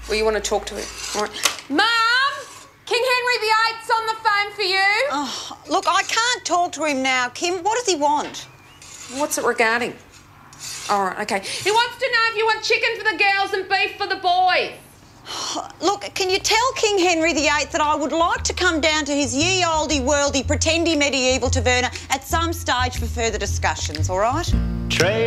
Well, you want to talk to him. All right. Mum! King Henry VIII's on the phone for you. Oh, look, I can't talk to him now, Kim. What does he want? What's it regarding? All right, OK. He wants to know if you want chicken for the girls and beef for the boys. Look, can you tell King Henry VIII that I would like to come down to his ye olde worldy pretendy medieval taverna at some stage for further discussions, all right?